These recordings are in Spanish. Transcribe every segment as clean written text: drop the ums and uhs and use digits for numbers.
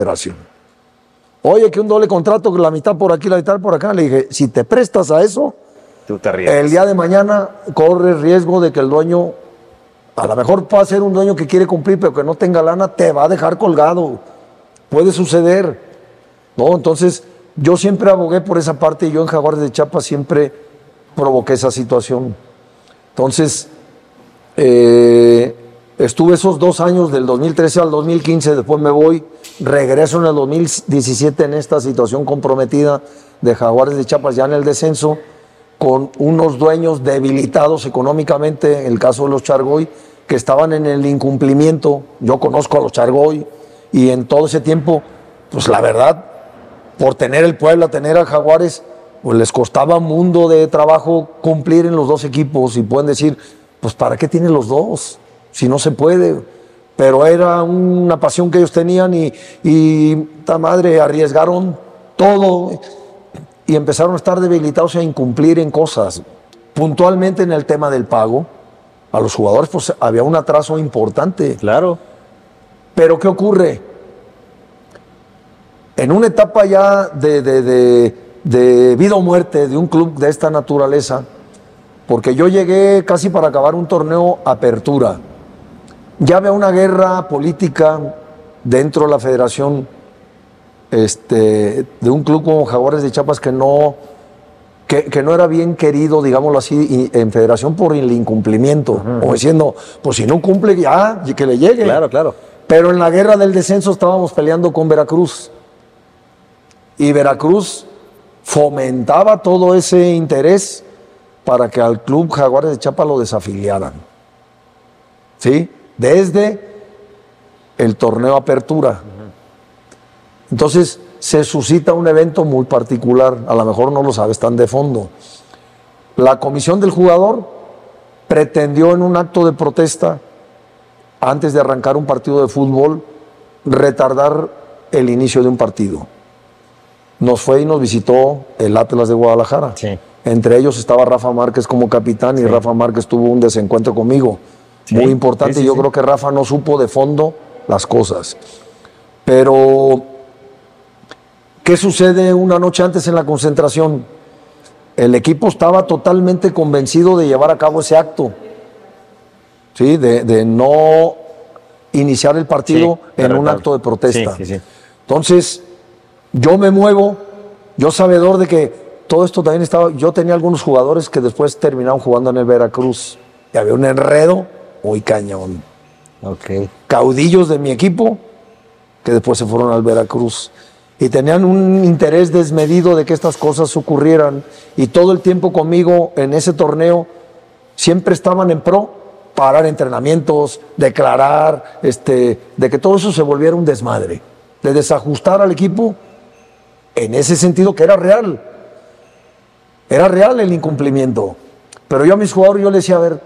federación. Oye, que un doble contrato, la mitad por aquí, la mitad por acá. Le dije, si te prestas a eso, tú te arriesgas. El día de mañana corres riesgo de que el dueño, a lo mejor puede ser un dueño que quiere cumplir, pero que no tenga lana, te va a dejar colgado. Puede suceder, ¿no? Entonces, yo siempre abogué por esa parte y yo en Jaguares de Chiapas siempre provoqué esa situación. Entonces, estuve esos 2 años, del 2013 al 2015, después me voy, regreso en el 2017 en esta situación comprometida de Jaguares de Chiapas ya en el descenso, con unos dueños debilitados económicamente, en el caso de los Chargoy, que estaban en el incumplimiento. Yo conozco a los Chargoy y en todo ese tiempo, pues la verdad, por tener el Puebla, tener a Jaguares, pues les costaba un mundo de trabajo cumplir en los dos equipos y pueden decir, pues ¿para qué tienen los dos? Si no se puede. Pero era una pasión que ellos tenían y ¡ta madre! Arriesgaron todo y empezaron a estar debilitados e incumplir en cosas. Puntualmente en el tema del pago, a los jugadores pues había un atraso importante. Claro. Pero ¿qué ocurre? En una etapa ya de vida o muerte de un club de esta naturaleza, porque yo llegué casi para acabar un torneo apertura. Ya había una guerra política dentro de la federación, de un club como Jaguares de Chiapas que no era bien querido, digámoslo así, en federación por el incumplimiento. Como diciendo, pues si no cumple ya, que le llegue. Claro, claro. Pero en la guerra del descenso estábamos peleando con Veracruz. Y Veracruz fomentaba todo ese interés para que al club Jaguares de Chiapas lo desafiliaran. ¿Sí? Desde el torneo Apertura. Entonces se suscita un evento muy particular, a lo mejor no lo sabes tan de fondo. La comisión del jugador pretendió en un acto de protesta, antes de arrancar un partido de fútbol, retardar el inicio de un partido. Nos fue y nos visitó el Atlas de Guadalajara. Sí. Entre ellos estaba Rafa Márquez como capitán y Rafa Márquez tuvo un desencuentro conmigo. Sí. Muy importante. Sí, sí, yo creo que Rafa no supo de fondo las cosas. Pero, ¿qué sucede una noche antes en la concentración? El equipo estaba totalmente convencido de llevar a cabo ese acto. ¿Sí? De no iniciar el partido en un acto de protesta. Sí, sí, sí. Entonces, yo me muevo, yo sabedor de que todo esto también estaba. Yo tenía algunos jugadores que después terminaron jugando en el Veracruz. Y había un enredo muy cañón. Okay. Caudillos de mi equipo que después se fueron al Veracruz. Y tenían un interés desmedido de que estas cosas ocurrieran. Y todo el tiempo conmigo en ese torneo siempre estaban en pro, parar entrenamientos, declarar, de que todo eso se volviera un desmadre. De desajustar al equipo en ese sentido que era real. Era real el incumplimiento. Pero yo a mis jugadores, yo les decía, a ver,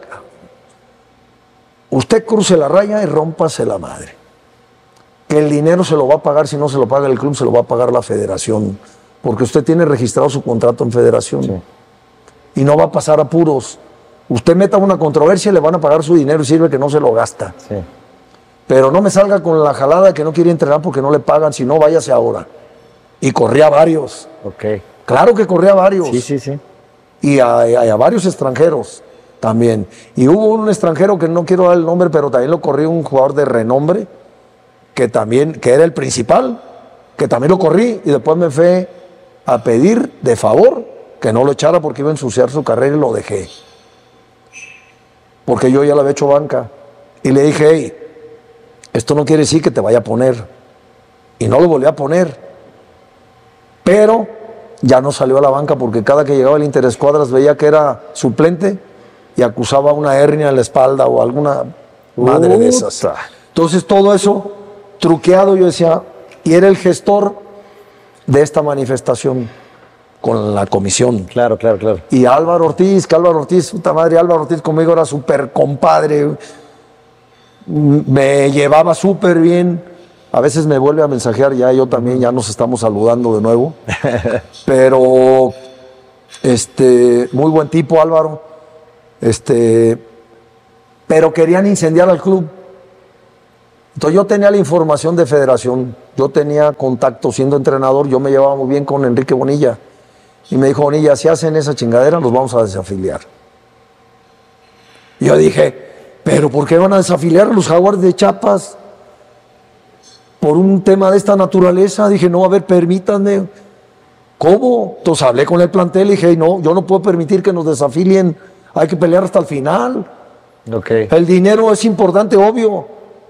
usted cruce la raya y rómpase la madre. Que el dinero se lo va a pagar, si no se lo paga el club, se lo va a pagar la federación. Porque usted tiene registrado su contrato en federación. Sí. Y no va a pasar apuros. Usted meta una controversia y le van a pagar su dinero y sirve que no se lo gasta. Sí. Pero no me salga con la jalada que no quiere entrenar porque no le pagan, si no, váyase ahora. Y corría varios. Okay. Claro que corría varios. Sí, sí, sí. Y a varios extranjeros también. Y hubo un extranjero que no quiero dar el nombre, pero también lo corrió un jugador de renombre, que era el principal, que también lo corrí, y después me fue a pedir de favor que no lo echara porque iba a ensuciar su carrera y lo dejé. Porque yo ya le había hecho banca. Y le dije, hey, esto no quiere decir que te vaya a poner. Y no lo volví a poner. Pero ya no salió a la banca porque cada que llegaba el Interescuadras veía que era suplente y acusaba una hernia en la espalda o alguna madre de esas. Entonces todo eso truqueado, yo decía, y era el gestor de esta manifestación con la comisión. Claro, claro, claro. Y Álvaro Ortiz, puta madre, Álvaro Ortiz conmigo era súper compadre, me llevaba súper bien. A veces me vuelve a mensajear, ya yo también, ya nos estamos saludando de nuevo. Pero, muy buen tipo Álvaro. Pero querían incendiar al club. Entonces yo tenía la información de federación, yo tenía contacto siendo entrenador, yo me llevaba muy bien con Enrique Bonilla. Y me dijo, Bonilla, si hacen esa chingadera, los vamos a desafiliar. Y yo dije, ¿pero por qué van a desafiliar a los Jaguares de Chiapas? Por un tema de esta naturaleza. Dije, no, a ver, permítanme. ¿Cómo? Entonces hablé con el plantel y dije, no, yo no puedo permitir que nos desafilien, hay que pelear hasta el final. Okay. El dinero es importante, obvio.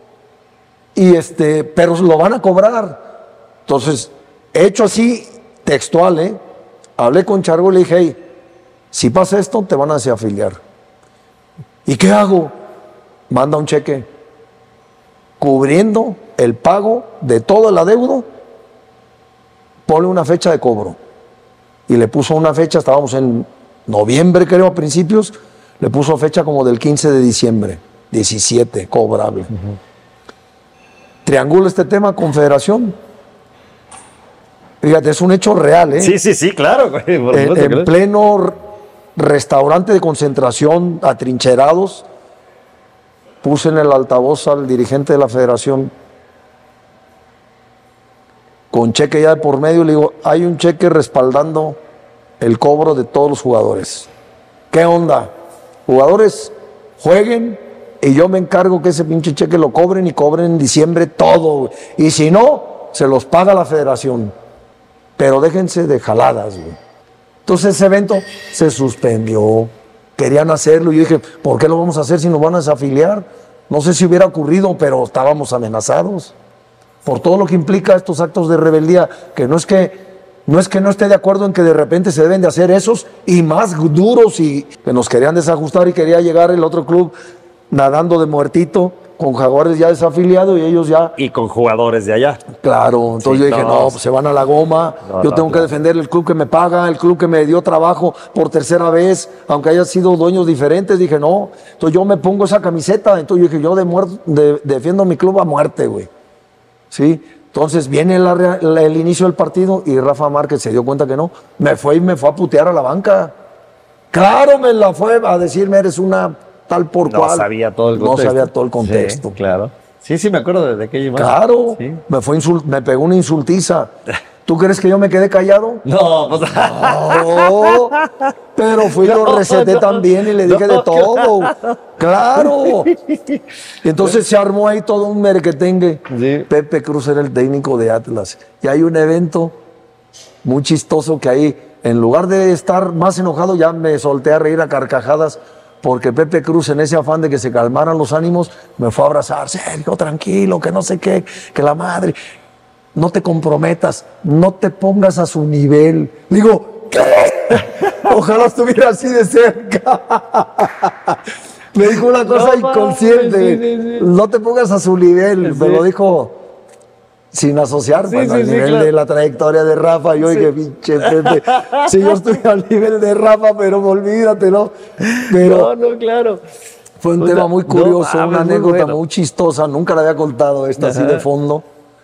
Pero lo van a cobrar. Entonces, hecho así, textual, hablé con Chargo y le dije, hey, si pasa esto, te van a desafiliar. ¿Y qué hago? Manda un cheque cubriendo el pago de todo el adeudo, ponle una fecha de cobro. Y le puso una fecha, estábamos en noviembre, creo, a principios, le puso fecha como del 15 de diciembre, 17, cobrable. Triangula este tema con Federación. Fíjate, es un hecho real, ¿eh? Sí, claro, güey. En pleno restaurante de concentración, atrincherados, puse en el altavoz al dirigente de la Federación con cheque ya de por medio, le digo, hay un cheque respaldando el cobro de todos los jugadores. ¿Qué onda? Jugadores, jueguen y yo me encargo que ese pinche cheque lo cobren y cobren en diciembre todo. Y si no, se los paga la Federación. Pero déjense de jaladas, güey. Entonces ese evento se suspendió. Querían hacerlo y yo dije, ¿por qué lo vamos a hacer si nos van a desafiliar? No sé si hubiera ocurrido, pero estábamos amenazados por todo lo que implica estos actos de rebeldía, que no es que no esté de acuerdo en que de repente se deben de hacer esos y más duros, y que nos querían desajustar y quería llegar el otro club nadando de muertito con Jaguares ya desafiliados y ellos ya... Y con jugadores de allá. Claro, entonces yo dije, no, pues se van a la goma, yo tengo que defender el club que me paga, el club que me dio trabajo por tercera vez, aunque hayan sido dueños diferentes, dije, no, entonces yo me pongo esa camiseta, entonces yo dije, yo defiendo mi club a muerte, güey, ¿sí? Entonces viene el inicio del partido y Rafa Márquez se dio cuenta que no, me fue a putear a la banca, claro, me la fue a decirme, eres una... tal por cual. No sabía todo el contexto. No sabía todo el contexto. Sí, claro. Sí, me acuerdo de aquella imagen. Claro, sí. me pegó una insultiza. ¿Tú crees que yo me quedé callado? No, pues... No, pero fui y lo receté también y le dije de todo. Claro. Y entonces se armó ahí todo un merequetengue. Sí. Pepe Cruz era el técnico de Atlas. Y hay un evento muy chistoso que ahí, en lugar de estar más enojado, ya me solté a reír a carcajadas, porque Pepe Cruz, en ese afán de que se calmaran los ánimos, me fue a abrazar. Sergio, tranquilo, que no sé qué, que la madre, no te comprometas, no te pongas a su nivel. Digo, ¿qué? Ojalá estuviera así de cerca. Me dijo una cosa inconsciente, sí. No te pongas a su nivel, sí. Me lo dijo sin asociar, sí, al nivel claro. De la trayectoria de Rafa. Yo dije, pinche Pepe, si yo estoy al nivel de Rafa, pero olvídate, ¿no? Pero no, claro. Fue un tema muy curioso, una anécdota muy chistosa, nunca la había contado esta así de fondo,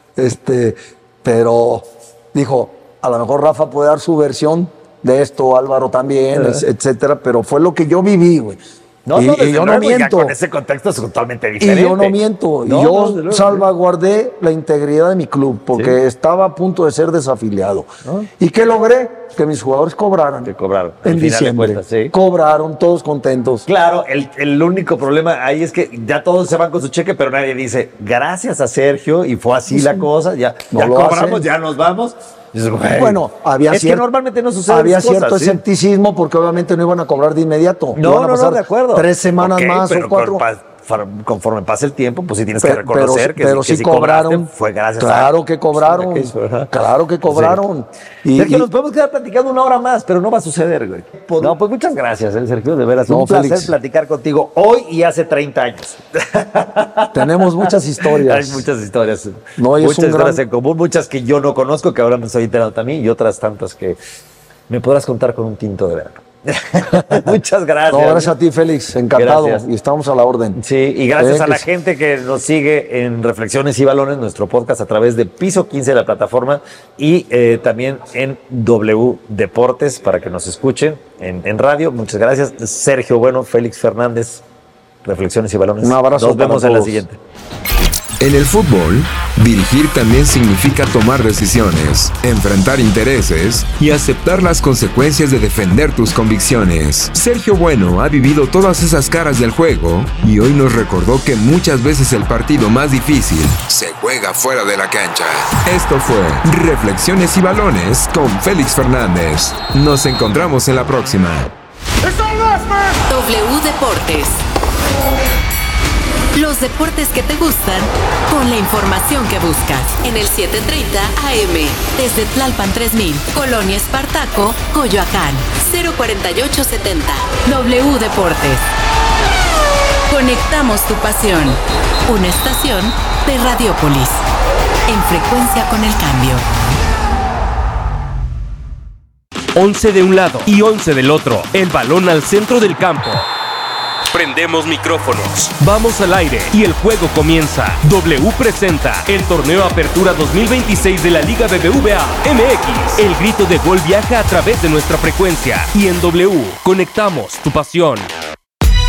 pero dijo, a lo mejor Rafa puede dar su versión de esto, Álvaro también, etcétera, pero fue lo que yo viví, güey. Y yo no miento. Con ese contexto es totalmente diferente. Y yo no miento. No, y yo salvaguardé la integridad de mi club porque estaba a punto de ser desafiliado. ¿No? ¿Y qué logré? Que mis jugadores cobraran. Que cobraron. En diciembre. Cuentas, ¿sí? Cobraron, todos contentos. Claro, el único problema ahí es que ya todos se van con su cheque, pero nadie dice, gracias a Sergio, y fue así la cosa, ya cobramos, ya nos vamos. Bueno, que normalmente no sucede. Había cierto escepticismo porque obviamente no iban a cobrar de inmediato. No, de acuerdo. 3 semanas más pero o 4. Conforme pase el tiempo, pues sí tienes que reconocer pero que sí cobraron. Fue gracias claro que cobraron. Claro que cobraron. Sí. Sergio, nos podemos quedar platicando una hora más, pero no va a suceder, güey. No, pues muchas gracias, Sergio, de veras. Un placer platicar contigo hoy y hace 30 años. Tenemos muchas historias. Hay muchas historias. Muchas historias en común, muchas que yo no conozco, que ahora me estoy enterando también, y otras tantas que me podrás contar con un tinto de verano. Muchas gracias. No, gracias a ti, Félix, encantado. Gracias. Y estamos a la orden. Sí, y gracias a la gente que nos sigue en Reflexiones y Balones, nuestro podcast a través de Piso 15 de la plataforma y también en W Deportes para que nos escuchen en radio. Muchas gracias. Sergio Bueno, Félix Fernández, Reflexiones y Balones. Un abrazo. Nos vemos en la siguiente. En el fútbol, dirigir también significa tomar decisiones, enfrentar intereses y aceptar las consecuencias de defender tus convicciones. Sergio Bueno ha vivido todas esas caras del juego y hoy nos recordó que muchas veces el partido más difícil se juega fuera de la cancha. Esto fue Reflexiones y Balones con Félix Fernández. Nos encontramos en la próxima. W Deportes. Los deportes que te gustan, con la información que buscas. En el 730 AM, desde Tlalpan 3000, Colonia Espartaco, Coyoacán, 04870. W Deportes. Conectamos tu pasión. Una estación de Radiopolis. En frecuencia con el cambio. 11 de un lado y 11 del otro. El balón al centro del campo. Prendemos micrófonos. Vamos al aire y el juego comienza. W presenta el torneo Apertura 2026 de la Liga BBVA MX. El grito de gol viaja a través de nuestra frecuencia y en W conectamos tu pasión.